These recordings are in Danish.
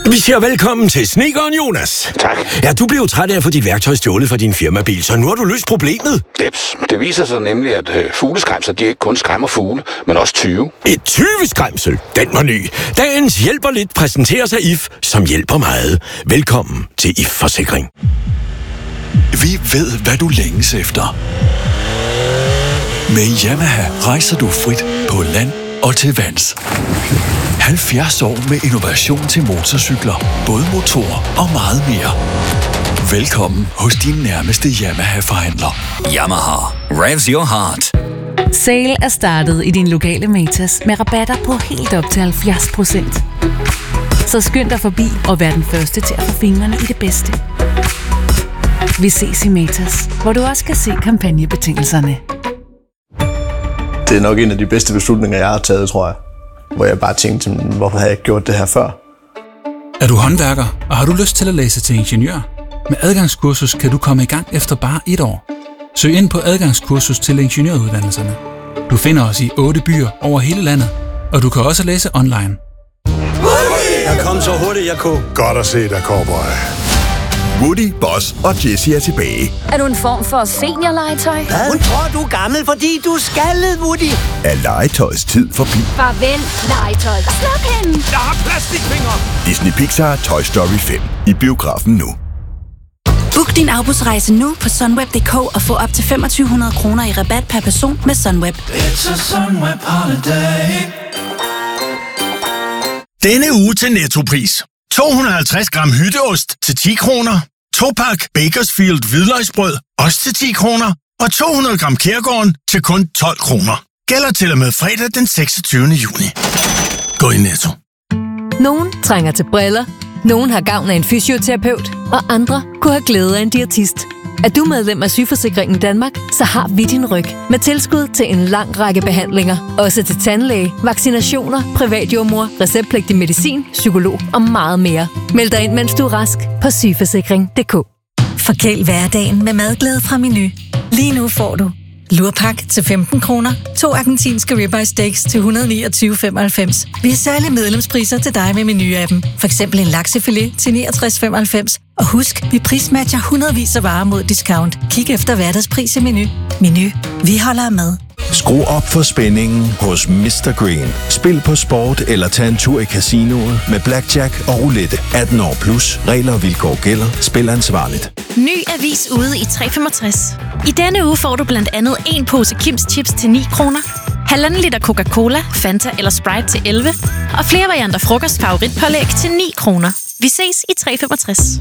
Vi siger velkommen til Snedkeren Jonas. Tak. Ja, du blev træt af at få dit værktøj stjålet fra din firmabil, så nu har du løst problemet. Det viser sig nemlig, at fugleskræmser, de ikke kun skræmmer fugle, men også tyve. Et tyveskræmsel, den var ny. Dagens hjælper lidt præsenteres af IF, som hjælper meget. Velkommen til IF Forsikring. Vi ved, hvad du længes efter. Med Yamaha rejser du frit på land og til vands. 70 år med innovation til motorcykler, både motor og meget mere. Velkommen hos din nærmeste Yamaha-forhandler. Yamaha. Revs your heart. Sale er startet i din lokale Matas med rabatter på helt op til 70%. Så skynd dig forbi og vær den første til at få fingrene i det bedste. Vi ses i Matas, hvor du også kan se kampagnebetingelserne. Det er nok en af de bedste beslutninger, jeg har taget, tror jeg. Hvor jeg bare tænkte, hvorfor havde jeg ikke gjort det her før? Er du håndværker, og har du lyst til at læse til ingeniør? Med adgangskursus kan du komme i gang efter bare 1 år. Søg ind på adgangskursus til ingeniøruddannelserne. Du finder os i 8 byer over hele landet, og du kan også læse online. Jeg kom så hurtigt, jeg kunne. Godt at se dig, cowboy. Woody, Boss og Jessie er tilbage. Er du en form for seniorlegetøj? Hun tror, du er gammel, fordi du er skaldet, Woody. Er legetøjets tid forbi? Farvel, legetøj. Sluk hende! Jeg har plastikfingre! Disney Pixar Toy Story 5 i biografen nu. Book din afbudsrejse nu på sunweb.dk og få op til 2500 kroner i rabat per person med Sunweb. It's a Sunweb holiday. Denne uge til Nettopris. 250 gram hytteost til 10 kroner. 2-pak Bakersfield hvidløgsbrød, også til 10 kroner. Og 200 gram Kærgården til kun 12 kroner. Gælder til og med fredag den 26. juni. Gå i Netto. Nogen trænger til briller. Nogen har gavn af en fysioterapeut. Og andre kunne have glæde af en diætist. Er du medlem af Sygeforsikringen Danmark, så har vi din ryg. Med tilskud til en lang række behandlinger. Også til tandlæge, vaccinationer, privatjordmor, receptpligtig medicin, psykolog og meget mere. Meld dig ind, mens du er rask på sygeforsikring.dk. Forkæl hverdagen med madglæde fra Meny. Lige nu får du lurpak til 15 kroner, 2 argentinske ribeye steaks til 129,95. Vi har særlige medlemspriser til dig med Meny-appen. For eksempel en laksefilet til 69,95. Og husk, vi prismatcher hundredvis af varer mod discount. Kig efter hverdagspris i Meny. Meny. Vi holder af mad. Skru op for spændingen hos Mr. Green. Spil på sport eller tag en tur i casinoet med blackjack og roulette. 18 år plus. Regler og vilkår gælder. Spil ansvarligt. Ny avis ude i 365. I denne uge får du blandt andet en pose Kims Chips til 9 kroner, 1,5 liter Coca-Cola, Fanta eller Sprite til 11, og flere varianter frokostfavoritpålæg til 9 kroner. Vi ses i 365.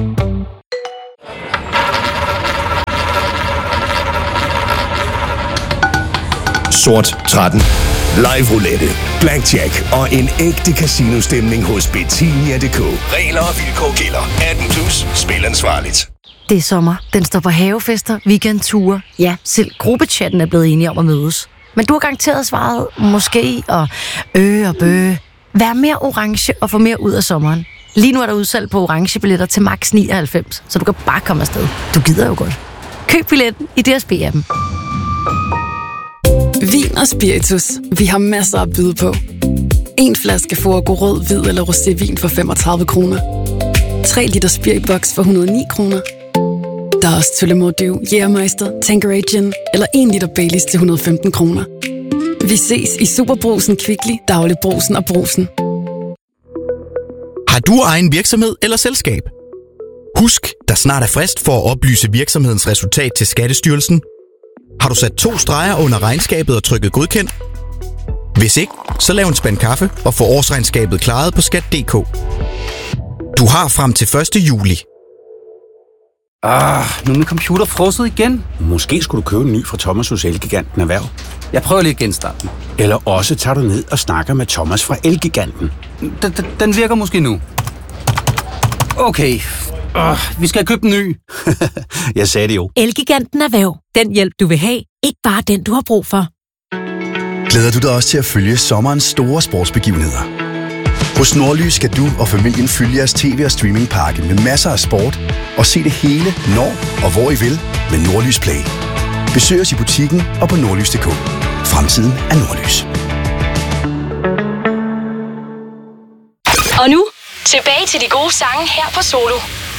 Sort 13. Live roulette, blackjack og en ægte casinostemning hos Betinia.dk. Regler og vilkår gælder. 18 plus. Spil ansvarligt. Det er sommer. Den står på havefester, weekendture. Ja, selv gruppechatten er blevet enige om at mødes. Men du har garanteret svaret måske og bø. Vær mere orange og få mere ud af sommeren. Lige nu er der udsalg på orange billetter til max 99, så du kan bare komme afsted. Du gider jo godt. Køb billetten i DSB-appen. Vin og spiritus. Vi har masser at byde på. En flaske Forgo rød, hvid eller rosévin for 35 kroner. 3 liter Spiritbox for 109 kroner. Der er også Tullemordiv, Jægermeister, Tanqueray Gin eller 1 liter Baileys til 115 kroner. Vi ses i Superbrugsen, Kvickly, Dagligbrugsen og Brugsen. Har du egen virksomhed eller selskab? Husk, der snart er frist for at oplyse virksomhedens resultat til Skattestyrelsen. Har du sat 2 streger under regnskabet og trykket godkendt? Hvis ikke, så lav en spand kaffe og få årsregnskabet klaret på skat.dk. Du har frem til 1. juli. Nu er min computer frosset igen. Måske skulle du købe en ny fra Thomas hos Elgiganten Erhverv. Jeg prøver lige at genstarte den. Eller også tager du ned og snakker med Thomas fra Elgiganten. Den virker måske nu. Okay. Vi skal købe en ny. Jeg sagde det jo. Elgiganten Erhverv. Den hjælp, du vil have. Ikke bare den, du har brug for. Glæder du dig også til at følge sommerens store sportsbegivenheder? Hos Nordlys skal du og familien fylde jeres tv- og streamingpakke med masser af sport og se det hele, når og hvor I vil med Nordlys Play. Besøg os i butikken og på nordlys.dk. Fremtiden er Nordlys. Og nu, Tilbage til de gode sange her på Solo.